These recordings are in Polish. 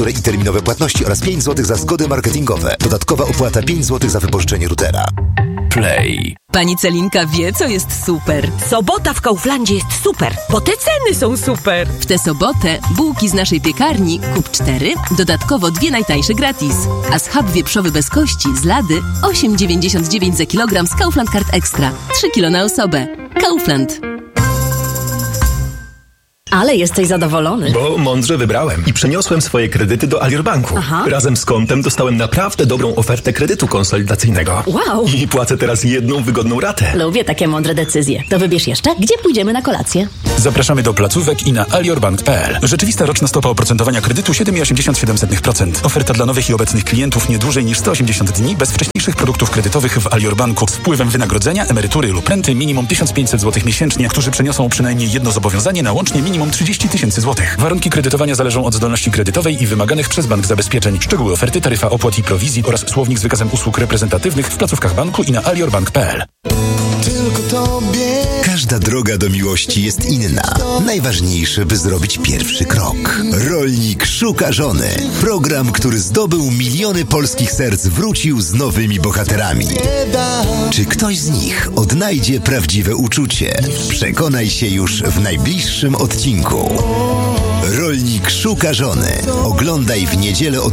fakturę i terminowe płatności oraz 5 zł za zgody marketingowe. Dodatkowa opłata 5 zł za wypożyczenie routera. Play. Pani Celinka wie, co jest super. Sobota w Kauflandzie jest super, bo te ceny są super. W tę sobotę bułki z naszej piekarni kup 4, dodatkowo 2 najtańsze gratis. A schab wieprzowy bez kości z Lady 8,99 za kilogram z Kaufland Card Extra. 3 kilo na osobę. Kaufland. Ale jesteś zadowolony. Bo mądrze wybrałem i przeniosłem swoje kredyty do Alior Banku. Aha. Razem z kontem dostałem naprawdę dobrą ofertę kredytu konsolidacyjnego. Wow. I płacę teraz jedną wygodną ratę. Lubię takie mądre decyzje. To wybierz jeszcze, gdzie pójdziemy na kolację. Zapraszamy do placówek i na aliorbank.pl. Rzeczywista roczna stopa oprocentowania kredytu 7,87%. Oferta dla nowych i obecnych klientów nie dłużej niż 180 dni bez wcześniejszych produktów kredytowych w Alior Banku z wpływem wynagrodzenia, emerytury lub renty minimum 1500 zł miesięcznie, którzy przeniosą przynajmniej jedno zobowiązanie na łącznie minimum 30 000 złotych. Warunki kredytowania zależą od zdolności kredytowej i wymaganych przez bank zabezpieczeń. Szczegóły oferty, taryfa opłat i prowizji oraz słownik z wykazem usług reprezentatywnych w placówkach banku i na aliorbank.pl. Każda droga do miłości jest inna. Najważniejsze, by zrobić pierwszy krok. Rolnik szuka żony. Program, który zdobył miliony polskich serc, wrócił z nowymi bohaterami. Czy ktoś z nich odnajdzie prawdziwe uczucie? Przekonaj się już w najbliższym odcinku. Rolnik szuka żony. Oglądaj w niedzielę o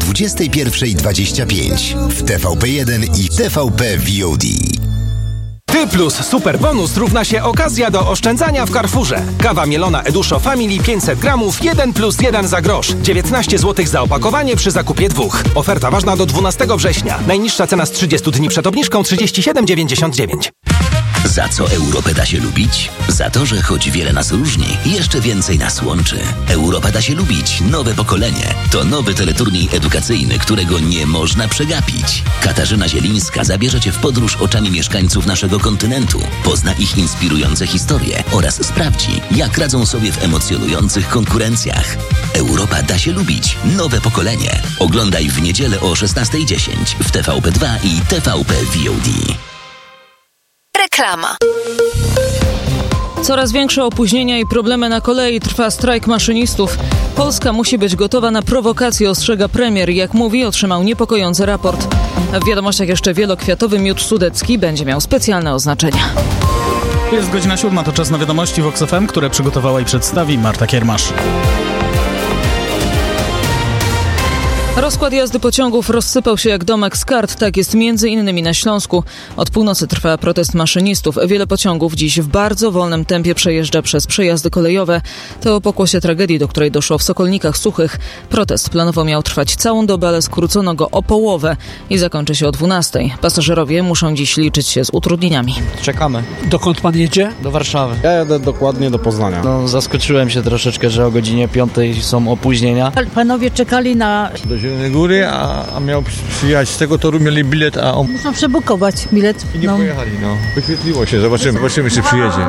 21:25 w TVP1 i TVP VOD. Ty plus super bonus równa się okazja do oszczędzania w Carrefourze. Kawa mielona Eduszo Family 500 gramów 1+1 za grosz. 19 zł za opakowanie przy zakupie 2. Oferta ważna do 12 września. Najniższa cena z 30 dni przed obniżką 37,99. Za co Europę da się lubić? Za to, że choć wiele nas różni, jeszcze więcej nas łączy. Europę da się lubić. Nowe pokolenie. To nowy teleturniej edukacyjny, którego nie można przegapić. Katarzyna Zielińska zabierze Cię w podróż oczami mieszkańców naszego kontynentu. Pozna ich inspirujące historie oraz sprawdzi, jak radzą sobie w emocjonujących konkurencjach. Europa da się lubić. Nowe pokolenie. Oglądaj w niedzielę o 16:10 w TVP2 i TVP VOD. Reklama. Coraz większe opóźnienia i problemy na kolei, trwa strajk maszynistów. Polska musi być gotowa na prowokację, ostrzega premier. Jak mówi, otrzymał niepokojący raport. W wiadomościach jeszcze wielokwiatowy miód sudecki będzie miał specjalne oznaczenia. Jest godzina 7, to czas na wiadomości Vox FM, które przygotowała i przedstawi Marta Kiermasz. Rozkład jazdy pociągów rozsypał się jak domek z kart. Tak jest m.in. na Śląsku. Od północy trwa protest maszynistów. Wiele pociągów dziś w bardzo wolnym tempie przejeżdża przez przejazdy kolejowe. To pokłosie tragedii, do której doszło w Sokolnikach Suchych. Protest planowo miał trwać całą dobę, ale skrócono go o połowę i zakończy się o 12:00. Pasażerowie muszą dziś liczyć się z utrudnieniami. Czekamy. Dokąd pan jedzie? Do Warszawy. Ja jadę dokładnie do Poznania. Zaskoczyłem się troszeczkę, że o godzinie 5:00 są opóźnienia. Panowie czekali na... Do Zielonej Góry, a miał przyjechać z tego toru, mieli bilet, a on... Muszą przebukować bilet. I nie pojechali, Wyświetliło się, zobaczymy, czy przyjedzie.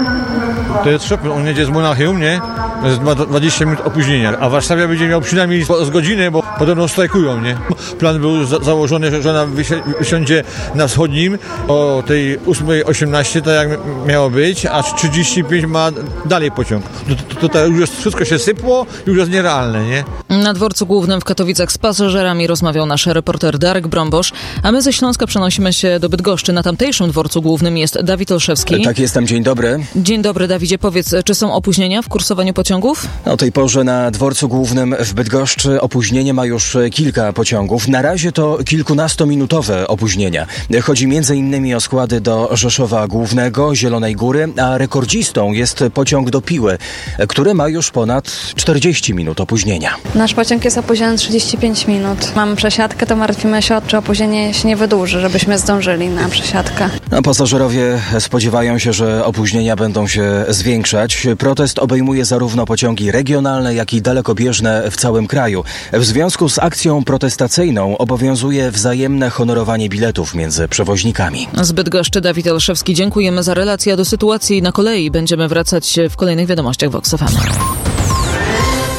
To jest szok, on jedzie z Monachium, nie? To jest 20 minut opóźnienia, a Warszawa będzie miał przynajmniej z godzinę, bo potem strajkują, nie? Plan był założony, że ona wysiądzie na wschodnim o tej 8:18, tak jak miało być, a 35 ma dalej pociąg. To już wszystko się sypło, już jest nierealne, nie? Na dworcu głównym w Katowicach z pasażerami rozmawiał nasz reporter Darek Brąbosz, a my ze Śląska przenosimy się do Bydgoszczy. Na tamtejszym dworcu głównym jest Dawid Olszewski. Tak, jestem. Dzień dobry. Dzień dobry, Dawidzie. Powiedz, czy są opóźnienia w kursowaniu pociągów? O tej porze na dworcu głównym w Bydgoszczy opóźnienie ma już kilka pociągów. Na razie to kilkunastominutowe opóźnienia. Chodzi m.in. o składy do Rzeszowa Głównego, Zielonej Góry, a rekordzistą jest pociąg do Piły, który ma już ponad 40 minut opóźnienia. Nasz pociąg jest opóźniony 35 minut. Mamy przesiadkę, to martwimy się, czy opóźnienie się nie wydłuży, żebyśmy zdążyli na przesiadkę. Pasażerowie spodziewają się, że opóźnienia będą się zwiększać. Protest obejmuje zarówno pociągi regionalne, jak i dalekobieżne w całym kraju. W związku z akcją protestacyjną obowiązuje wzajemne honorowanie biletów między przewoźnikami. Z Bydgoszczy Dawid Olszewski, dziękujemy za relację do sytuacji na kolei. Będziemy wracać w kolejnych wiadomościach Vox FM.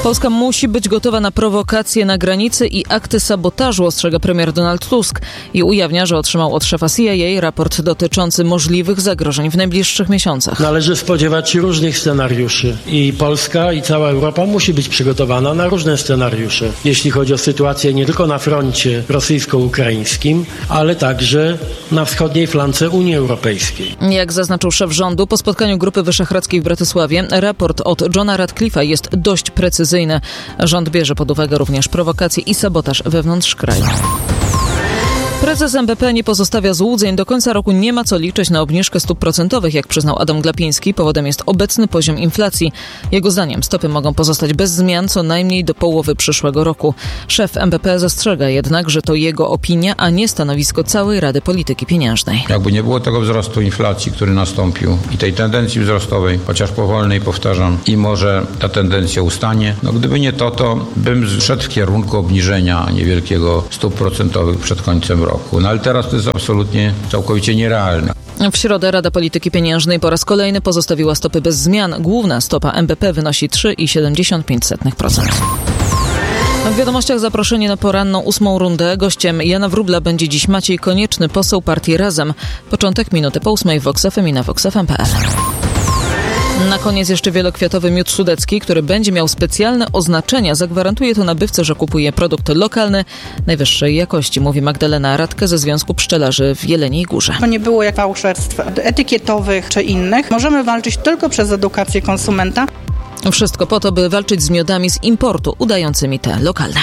Polska musi być gotowa na prowokacje na granicy i akty sabotażu, ostrzega premier Donald Tusk i ujawnia, że otrzymał od szefa CIA raport dotyczący możliwych zagrożeń w najbliższych miesiącach. Należy spodziewać się różnych scenariuszy i Polska i cała Europa musi być przygotowana na różne scenariusze, jeśli chodzi o sytuację nie tylko na froncie rosyjsko-ukraińskim, ale także na wschodniej flance Unii Europejskiej. Jak zaznaczył szef rządu po spotkaniu Grupy Wyszehradzkiej w Bratysławie, raport od Johna Ratcliffe'a jest dość precyzyjny. Rząd bierze pod uwagę również prowokacje i sabotaż wewnątrz kraju. Prezes NBP nie pozostawia złudzeń. Do końca roku nie ma co liczyć na obniżkę stóp procentowych, jak przyznał Adam Glapiński. Powodem jest obecny poziom inflacji. Jego zdaniem stopy mogą pozostać bez zmian co najmniej do połowy przyszłego roku. Szef NBP zastrzega jednak, że to jego opinia, a nie stanowisko całej Rady Polityki Pieniężnej. Jakby nie było tego wzrostu inflacji, który nastąpił i tej tendencji wzrostowej, chociaż powolnej, powtarzam, i może ta tendencja ustanie. Gdyby nie to bym szedł w kierunku obniżenia niewielkiego stóp procentowych przed końcem roku. Ale teraz to jest absolutnie całkowicie nierealne. W środę Rada Polityki Pieniężnej po raz kolejny pozostawiła stopy bez zmian. Główna stopa NBP wynosi 3,75%. W wiadomościach zaproszenie na poranną 8. rundę. Gościem Jana Wróbla będzie dziś Maciej Konieczny, poseł partii Razem. Początek minuty po 8 w Vox FM i na voxfm.pl. Na koniec jeszcze wielokwiatowy miód sudecki, który będzie miał specjalne oznaczenia. Zagwarantuje to nabywcy, że kupuje produkt lokalny najwyższej jakości, mówi Magdalena Radke ze Związku Pszczelarzy w Jeleniej Górze. To nie było jak fałszerstw etykietowych czy innych. Możemy walczyć tylko przez edukację konsumenta. Wszystko po to, by walczyć z miodami z importu, udającymi te lokalne.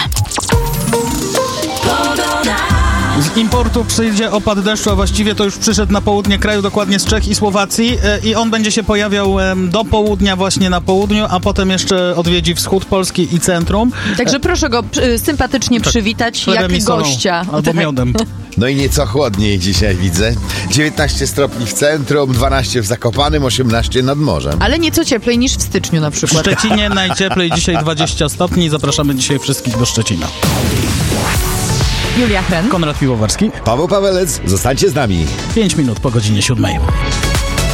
Z importu przyjdzie opad deszczu, a właściwie to już przyszedł na południe kraju, dokładnie z Czech i Słowacji i on będzie się pojawiał do południa właśnie na południu, a potem jeszcze odwiedzi wschód Polski i centrum. Także proszę go sympatycznie przywitać jak gościa. Albo miodem. No i nieco chłodniej dzisiaj widzę. 19 stopni w centrum, 12 w Zakopanem, 18 nad morzem. Ale nieco cieplej niż w styczniu na przykład. W Szczecinie najcieplej dzisiaj 20 stopni. Zapraszamy dzisiaj wszystkich do Szczecina. Julia Hren, Konrad Piwowarski, Paweł Pawelec, zostańcie z nami. 5 minut po godzinie 7.